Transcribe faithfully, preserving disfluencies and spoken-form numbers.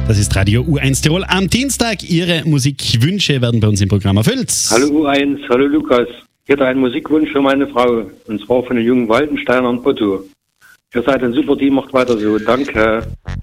Das ist Radio U eins Tirol. Am Dienstag Ihre Musikwünsche werden bei uns im Programm erfüllt. Hallo U eins, hallo Lukas. Ich hätte einen Musikwunsch für meine Frau, und zwar von den jungen Waldensteiner und Botto. Ihr seid ein super Team, macht weiter so. Danke.